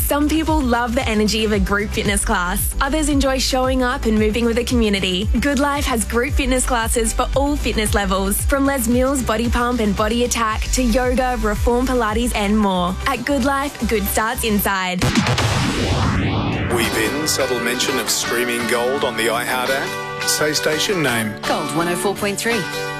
Some people love the energy of a group fitness class. Others enjoy showing up and moving with a community. Good Life has group fitness classes for all fitness levels, from Les Mills Body Pump and Body Attack to yoga, Reform Pilates and more. At Good Life, good starts inside. Weave in subtle mention of streaming gold on the iHeart app. Say station name. Gold 104.3.